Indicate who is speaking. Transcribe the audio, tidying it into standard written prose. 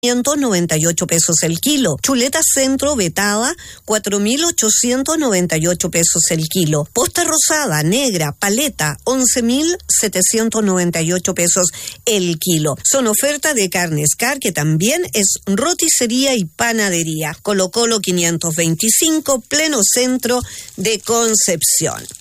Speaker 1: 598 pesos el kilo. Chuleta centro vetada, 4.898 pesos el kilo. Posta rosada, negra, paleta, 11.798 pesos el kilo. Son oferta de Carnescar, que también es roticería y panadería. Colo Colo 525, pleno centro de Concepción.